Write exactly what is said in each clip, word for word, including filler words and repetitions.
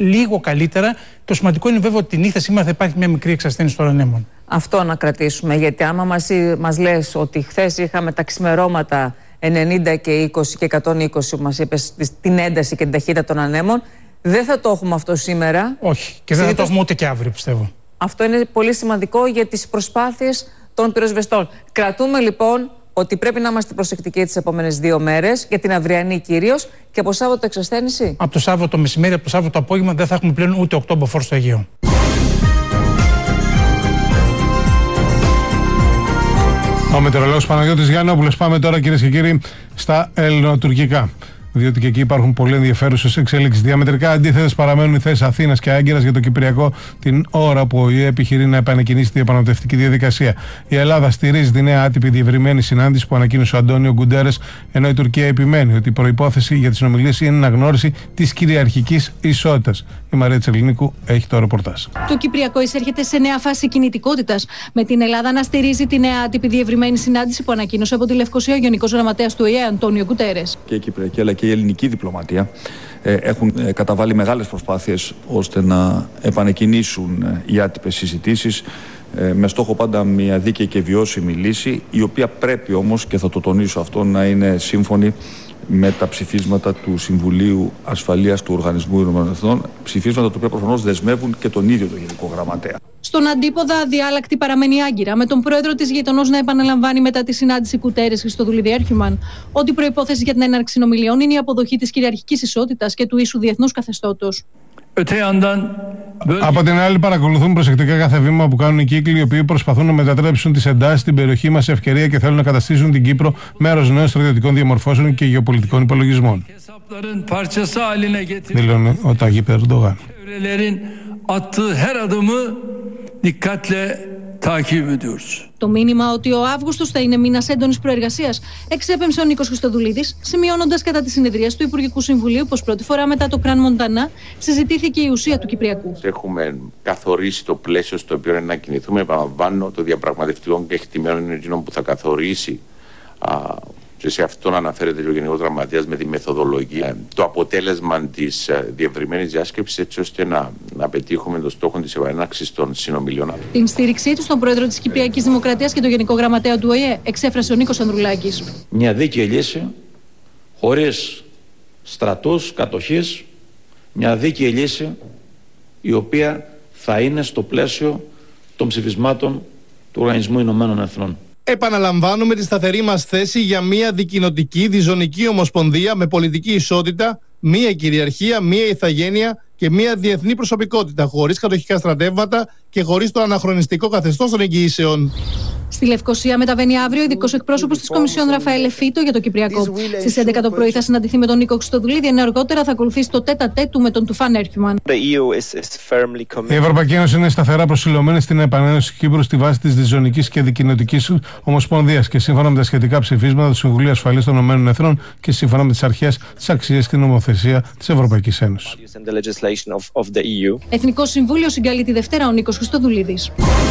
λίγο καλύτερα. Το σημαντικό είναι βέβαια ότι τη νύχτα σήμερα θα υπάρχει μια μικρή εξασθένιση των ανέμων. Αυτό να κρατήσουμε, γιατί άμα μας, μας λες ότι χθες είχαμε τα ξημερώματα ενενήντα και είκοσι και εκατόν είκοσι που μας είπες, την ένταση και την ταχύτητα των ανέμων, δεν θα το έχουμε αυτό σήμερα. Όχι, και δεν θα το έχουμε ούτε και αύριο, πιστεύω. Αυτό είναι πολύ σημαντικό για τις προσπάθειες των πυροσβεστών. Κρατούμε λοιπόν ότι πρέπει να είμαστε προσεκτικοί τις επόμενες δύο μέρες, για την αυριανή κυρίως, και από Σάββατο εξασθένηση. Από το Σάββατο το μεσημέρι, από το Σάββατο το απόγευμα δεν θα έχουμε πλέον ούτε οκτώ μποφόρ στο Αιγαίο. Ο μετεωρολόγος Παναγιώτης Γιαννόπουλος. Πάμε τώρα, κυρίες και κύριοι, στα ελληνοτουρκικά. Διότι και εκεί υπάρχουν πολύ ενδιαφέρουσες εξέλιξεις. Διαμετρικά αντίθετες παραμένουν οι θέσεις Αθήνας και Άγκυρας για το Κυπριακό την ώρα που ο ΙΕ επιχειρεί να επανεκκινήσει τη διαπραγματευτική διαδικασία. Η Ελλάδα στηρίζει τη νέα άτυπη διευρυμένη συνάντηση που ανακοίνωσε ο Αντώνιο Γκουντέρες, ενώ η Τουρκία επιμένει ότι η προϋπόθεση για τις συνομιλίες είναι η αναγνώριση της κυριαρχικής ισότητας. Η Μαρία Τσελινίκου έχει το ρεπορτάζ. Το Κυπριακό εισέρχεται σε νέα φάση κινητικότητας, με την Ελλάδα να στηρίζει τη νέα άτυπη διευρυμένη συνάντηση που ανακοίνωσε από τη Λευκοσία ο Γενικός Γραμματέας του ΙΕ, Αντώνιο Γκουντέρες. Και η Κυπριακή αλλά και η ελληνική διπλωματία ε, έχουν ε, καταβάλει μεγάλες προσπάθειες ώστε να επανεκκινήσουν ε, οι άτυπες συζητήσεις ε, με στόχο πάντα μια δίκαιη και βιώσιμη λύση, η οποία πρέπει όμως, και θα το τονίσω αυτό, να είναι σύμφωνη με τα ψηφίσματα του Συμβουλίου Ασφαλείας του Οργανισμού Ηνωμένων Εθνών, ψηφίσματα τα οποία προφανώς δεσμεύουν και τον ίδιο τον Γενικό Γραμματέα. Στον αντίποδα, αδιάλακτη παραμένει η Άγκυρα, με τον πρόεδρο της γειτονός να επαναλαμβάνει μετά τη συνάντηση Κουτέρες Χριστοδουλίδη Έρχημαν ότι η προϋπόθεση για την έναρξη συνομιλιών είναι η αποδοχή της κυριαρχικής ισότητας και του ίσου διεθνούς καθεστώτος. Από την άλλη, παρακολουθούν προσεκτικά κάθε βήμα που κάνουν οι κύκλοι, οι οποίοι προσπαθούν να μετατρέψουν τις εντάσεις στην περιοχή μας σε ευκαιρία και θέλουν να καταστήσουν την Κύπρο μέρος νέων στρατιωτικών διαμορφώσεων και γεωπολιτικών υπολογισμών. Δηλώνει ο Ταγίπ Ερντογάν. Το μήνυμα ότι ο Αύγουστος θα είναι μήνας έντονης προεργασίας εξέπεμψε ο Νίκος Χριστοδουλίδης, σημειώνοντας κατά τη συνεδρία του Υπουργικού Συμβουλίου πως πρώτη φορά μετά το Κραν Μοντανά συζητήθηκε η ουσία του Κυπριακού. Έχουμε καθορίσει το πλαίσιο στο οποίο είναι να κινηθούμε. Επαναλαμβάνω, το διαπραγματευτικό κεκτημένο είναι εκείνο που θα καθορίσει. Α, και σε αυτόν αναφέρεται και ο Γενικός Γραμματέας με τη μεθοδολογία, το αποτέλεσμα της διευρυμένης διάσκεψης, έτσι ώστε να, να πετύχουμε το στόχο της επανέναρξης των συνομιλιών. Την στήριξή του στον πρόεδρο της Κυπριακής Δημοκρατίας και τον Γενικό Γραμματέα του ΟΗΕ εξέφρασε ο Νίκος Ανδρουλάκης. Μια δίκαιη λύση, χωρίς στρατούς, κατοχής, μια δίκαιη λύση η οποία θα είναι στο πλαίσιο των ψηφισμάτων του Οργανισμού Ηνωμένων Εθνών. Επαναλαμβάνουμε τη σταθερή μας θέση για μια δικοινοτική, διζωνική ομοσπονδία με πολιτική ισότητα, μια κυριαρχία, μια ηθαγένεια και μια διεθνή προσωπικότητα, χωρίς κατοχικά στρατεύματα και χωρίς το αναχρονιστικό καθεστώς των εγγυήσεων. Στη Λευκοσία μεταβαίνει αύριο ο ειδικός εκπρόσωπος της Κομισιόν Ραφαέλ Εφίτο για το Κυπριακό. Στις έντεκα το πρωί θα συναντηθεί με τον Νίκο Χριστοδουλίδη, ενώ αργότερα θα ακολουθήσει το τέτα τέτ του με τον Τουφάν Έρχημαν. Η Ευρωπαϊκή Ένωση είναι σταθερά προσιλωμένη στην επανένωση της Κύπρου στη βάση της διζωνικής και δικοινοτικής ομοσπονδίας και σύμφωνα με τα σχετικά ψηφίσματα του Συμβουλίου Ασφαλείας των Ηνωμένων Εθνών και σύμφωνα με τις αρχές, τις αξίες και την νομοθεσία της Ευρωπαϊκής Ένωσης. Εθνικό Συμβούλιο συγκαλεί τη Δευτέρα ο Νίκος Χριστοδουλίδης.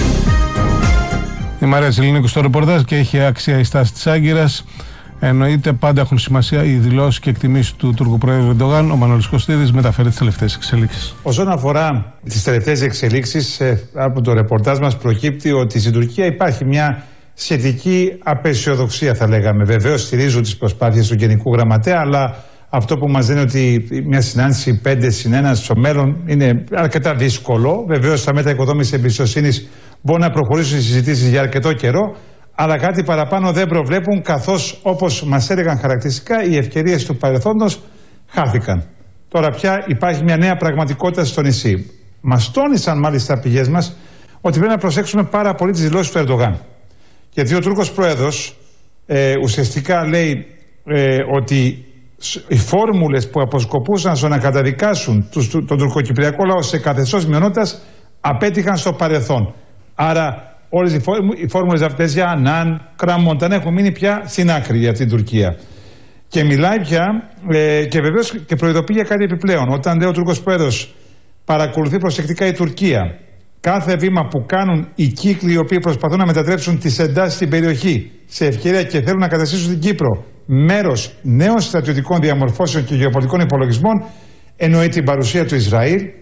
Η Μαρία Τσελινίκου στο ρεπορτάζ και έχει αξία η στάση της Άγκυρας. Εννοείται πάντα έχουν σημασία οι δηλώσεις και εκτιμήσεις του Τούρκου Προέδρου Ερντογάν. Ο Μανώλης Κωστίδης μεταφέρει τις τελευταίες εξελίξεις. Όσον αφορά τις τελευταίες εξελίξεις, από το ρεπορτάζ μας προκύπτει ότι στην Τουρκία υπάρχει μια σχετική απεσιοδοξία, θα λέγαμε. Βεβαίως στηρίζουν τις προσπάθειες του Γενικού Γραμματέα, αλλά αυτό που μας λένε ότι μια συνάντηση πέντε συν ένα στο μέλλον είναι αρκετά δύσκολο. Βεβαίως τα μέτρα οικοδόμησης εμπιστοσύνης μπορούν να προχωρήσουν οι συζητήσεις για αρκετό καιρό, αλλά κάτι παραπάνω δεν προβλέπουν, καθώς όπως μας έλεγαν χαρακτηριστικά οι ευκαιρίες του παρελθόντος χάθηκαν. Τώρα πια υπάρχει μια νέα πραγματικότητα στο νησί. Μας τόνισαν μάλιστα πηγές μας ότι πρέπει να προσέξουμε πάρα πολύ τις δηλώσεις του Ερντογάν. Γιατί ο Τούρκος Πρόεδρος ε, ουσιαστικά λέει ε, ότι οι φόρμουλες που αποσκοπούσαν στο να καταδικάσουν τους, τον τουρκοκυπριακό λαό σε καθεστώς μειονότητας απέτυχαν στο παρελθόν. Άρα όλες οι φόρμουλες αυτές για Ανάν, Κραμόνταν έχουν μείνει πια στην άκρη για την Τουρκία. Και μιλάει πια ε, και βεβαίως και προειδοποιεί για κάτι επιπλέον. Όταν λέει ο Τούρκος Πρόεδρος παρακολουθεί προσεκτικά η Τουρκία κάθε βήμα που κάνουν οι κύκλοι οι οποίοι προσπαθούν να μετατρέψουν τις εντάσεις στην περιοχή σε ευκαιρία και θέλουν να καταστήσουν την Κύπρο μέρος νέων στρατιωτικών διαμορφώσεων και γεωπολιτικών υπολογισμών, εννοεί την παρουσία του Ισραήλ,